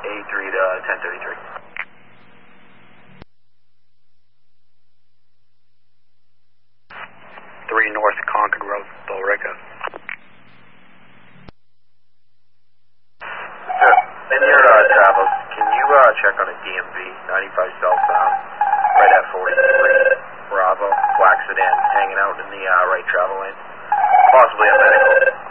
83 to 1033. 3 North Concord Road, Billerica. Sir, in your travels, can you check on a DMV 95 southbound, right at 43 Bravo, black sedan, hanging out in the right travel lane? Possibly a medical.